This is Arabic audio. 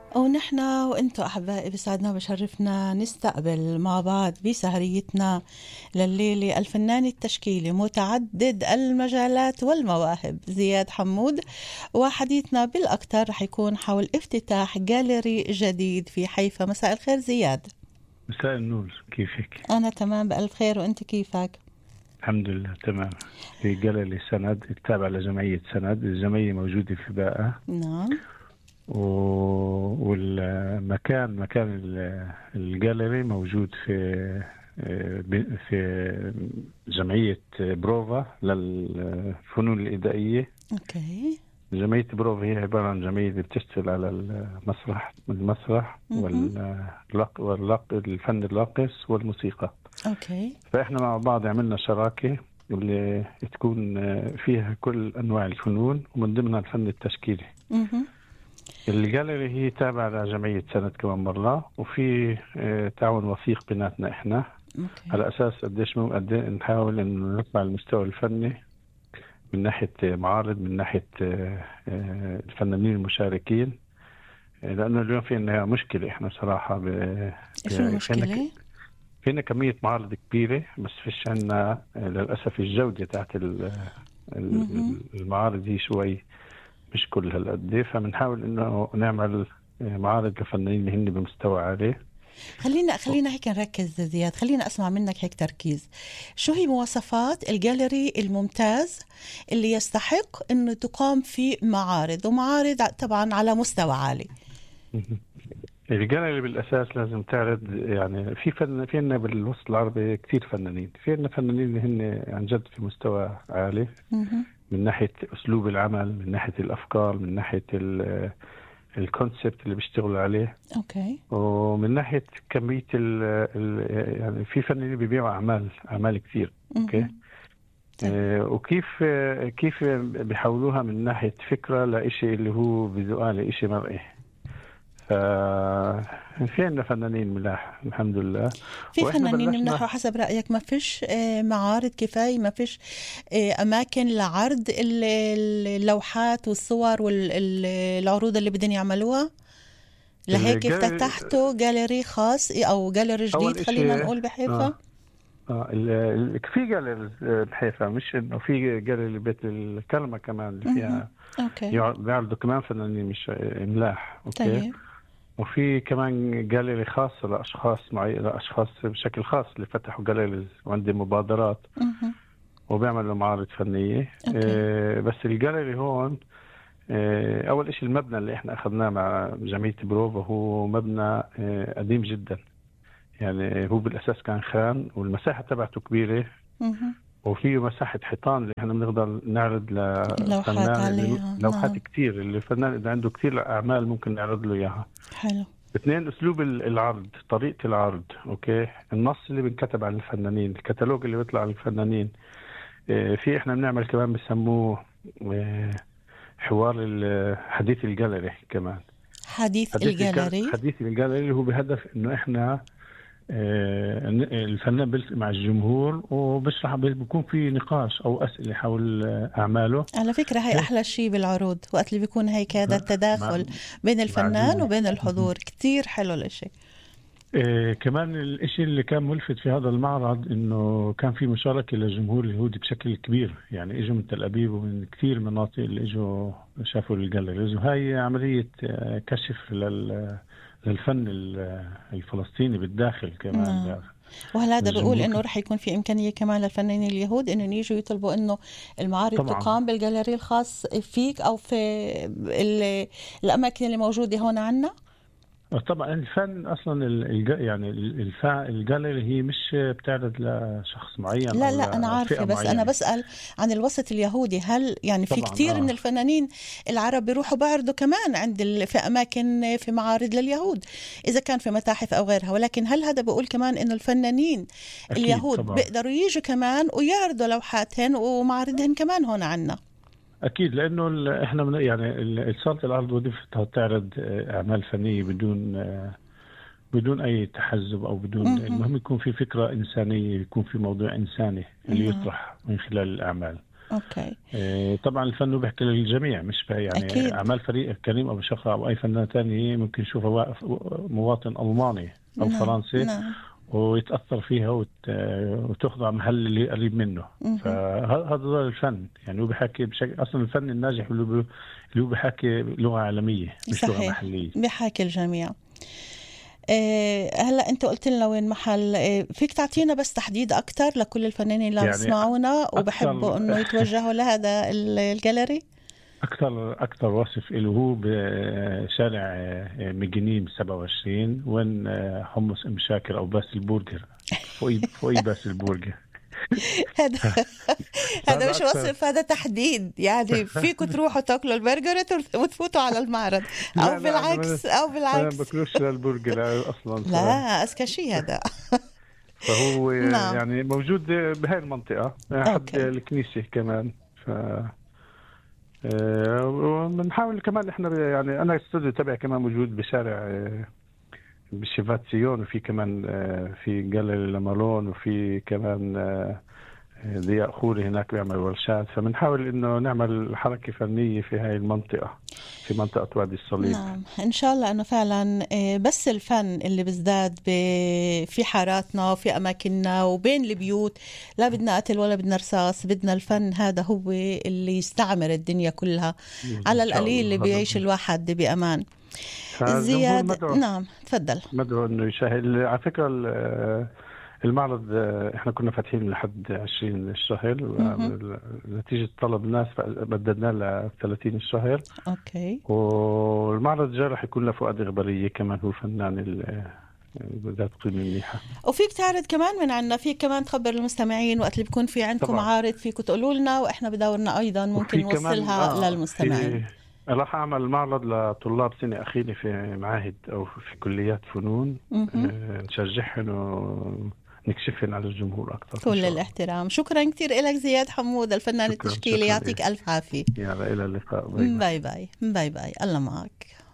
ونحن وانتم أحبائي بسعدنا وبشرفنا نستقبل مع بعض بسهريتنا لليلة الفنان التشكيلي متعدد المجالات والمواهب زياد حمود، وحديثنا بالأكثر رح يكون حول افتتاح جاليري جديد في حيفا. مساء الخير زياد. مساء النور، كيفك؟ أنا تمام بألف خير، وأنت كيفك؟ الحمد لله تمام. في جاليري سند التابع لجمعية سند، الجمعية موجودة في باقة. نعم. والمكان مكان الجاليري موجود في جمعية بروفا للفنون الإذاعية. أوكي. جمعية بروفا هي عبارة عن جمعية بتشتغل على المسرح الفن الراقص والموسيقى. أوكي. فإحنا مع بعض عملنا شراكة اللي تكون فيها كل أنواع الفنون ومن ضمنها الفن التشكيلي. الجاليري هي تابعة لجمعية سند كمان مرة، وفي تعاون وثيق بيناتنا إحنا. أوكي. على أساس قديش نحاول إنه نرفع المستوى الفني من ناحية معارض، من ناحية الفنانين المشاركين، لأنه اليوم في إنها مشكلة. إحنا صراحة إيش المشكلة؟ فينا كمية معارض كبيرة بس فيش عنا للأسف الجودة تاعت المعارض هي شوي مش كل هالقد، فبنحاول إنه نعمل معارض لفنانين اللي هن بمستوى عالي. خلينا هيك نركز زياد، خلينا أسمع منك هيك تركيز. شو هي مواصفات الجاليري الممتاز اللي يستحق إنه تقام فيه ومعارض طبعا على مستوى عالي؟ الجاليري بالأساس لازم تعرض، يعني في عنا بالوسط العربي كتير فنانين، في عنا فنانين اللي هن عن جد في مستوى عالي من ناحية أسلوب العمل، من ناحية الأفكار، من ناحية الكونسبت اللي بيشتغلوا عليه. أوكي. ومن ناحية كمية يعني في فنانين بيبيعوا أعمال كتير. أوكي. وكيف بيحولوها من ناحية فكرة لإشي اللي هو فيزوال، لإشي مرئي. في عندنا فنانين ملاح الحمد لله. في فنانين ملاح، وحسب رأيك ما فيش معارض كفاية؟ ما فيش أماكن لعرض اللوحات والصور والعروض اللي بدهم يعملوها؟ لهيك افتتحتوا جاليري خاص أو جاليري جديد خلينا نقول بحيفا؟ في جاليري بحيفا، مش إنه في جاليري بيت الكلمة كمان اللي فيها بيعرضوا كمان فنانين مش ملاح. أوكي. طيب. وفي كمان جاليري خاصة لأشخاص بشكل خاص اللي فتحوا جاليري وعندهم مبادرات وبيعملوا معارض فنية. بس الجاليري هون أول إشي المبنى اللي إحنا أخذناه مع جمعية بروفا هو مبنى قديم جدا، يعني هو بالأساس كان خان والمساحة تبعته كبيرة وفيه مساحة حيطان اللي احنا بنقدر نعرض لوحات عليها. لوحات كتير، اللي الفنان إذا عنده كتير أعمال ممكن نعرض له إياها. حلو. اثنين، أسلوب العرض، طريقة العرض. أوكي. النص اللي بنكتب عن الفنانين، الكتالوج اللي بيطلع عن الفنانين. في احنا بنعمل كمان بسموه حوار حديث الجاليري كمان. حديث الجاليري اللي هو بهدف إنه احنا الفنان بيلتقي مع الجمهور وبشرح، بيكون في نقاش أو أسئلة حول أعماله. على فكرة هاي أحلى شيء بالعروض، وقت اللي بيكون هيك هذا التداخل بين الفنان وبين الحضور، كتير حلو الاشي. كمان الاشي اللي كان ملفت في هذا المعرض انه كان في مشاركة للجمهور اليهودي بشكل كبير، يعني اجوا من تل ابيب ومن كثير مناطق اللي اجوا شافوا الجاليري. وهي عملية كشف للفن الفلسطيني بالداخل كمان. وهل هذا بيقول انه رح يكون في امكانيه كمان للفنانين اليهود انه يجوا يطلبوا انه المعارض تقام بالجاليري الخاص فيك او في الاماكن اللي موجوده هون عنا؟ طبعا الفن اصلا يعني الجاليري هي مش بتعرض لشخص معين. لا انا عارفه، بس معينة. انا بسأل عن الوسط اليهودي، هل يعني في كتير من الفنانين العرب بيروحوا بعرضوا كمان في اماكن في معارض لليهود اذا كان في متاحف او غيرها، ولكن هل هذا بيقول كمان انه الفنانين اليهود طبعاً بيقدروا يجوا كمان ويعرضوا لوحاتهم ومعارضهم كمان هون عنا؟ أكيد، لأنه إحنا يعني صالة العرض وظيفتها تعرض أعمال فنية بدون أي تحزب أو بدون المهم يكون في فكرة إنسانية، يكون في موضوع إنساني اللي يطرح من خلال الأعمال. اوكي. طبعا الفن بيحكي للجميع، مش يعني أكيد. اعمال فريق كريم ابو شقة او اي فنان ثاني ممكن يشوفها مواطن الماني او فرنسي ويتاثر فيها وتخضع محل اللي قريب منه. فهذا ضل الفن، يعني هو بيحكي بشكل، اصلا الفن الناجح اللي هو بيحكي لغه عالميه مش لغه محليه، بيحكي الجميع. هلا انت قلت لنا وين محل، فيك تعطينا بس تحديد اكثر لكل الفنانين اللي عم يسمعونا وبحبوا انه يتوجهوا لهذا الجاليري؟ اكثر وصف له هو بشارع مجنيم 27 وين حمص ام شاكر او باس البرجر، فوق باس البرجر. هذا مش وصف، هذا تحديد. يعني فيكم تروحوا تاكلوا البرجر وتفوتوا على المعرض، او بالعكس انا باكلوش للبرجر اصلا. لا اذكى شيء هذا. فهو يعني موجود بهاي المنطقه حد الكنيسه كمان. وبنحاول كمان احنا، يعني انا الاستوديو تبعي كمان موجود بشارع بشيفات سيون، وفي كمان في جاليري لامالون، وفي كمان ضياء خوري هناك بيعمل ورشات. فبنحاول انه نعمل حركه فنيه في هاي المنطقه، في منطقه وادي الصليب. نعم ان شاء الله انه فعلا بس الفن اللي بيزداد في حاراتنا وفي اماكننا وبين البيوت. لا بدنا قتل ولا بدنا رصاص، بدنا الفن هذا هو اللي يستعمر الدنيا كلها، على القليل اللي بيعيش الواحد بامان. زياد نعم تفضل. مدعو انه يشاهد. على فكره المعرض احنا كنا فاتحين لحد 20 الشهر، نتيجه طلب الناس بددناه ل 30 الشهر. اوكي. والمعرض الجاي رح يكون لفؤاد غبريه كمان، هو فنان ذات قيمه منيحه. وفيك تعرض كمان من عنا، فيك كمان تخبر المستمعين وقت اللي بيكون في عندكم معارض فيكم تقولوا لنا، واحنا بدورنا ايضا ممكن نوصلها للمستمعين. راح أعمل معرض لطلاب سنة أخيرة في معاهد أو في كليات فنون، نشجعهم ونكشفهم على الجمهور أكثر. كل الاحترام. شكرا كثير لك زياد حمود الفنان التشكيلي، يعطيك ألف عافية. يلا إلى اللقاء. باي باي باي باي. الله معك.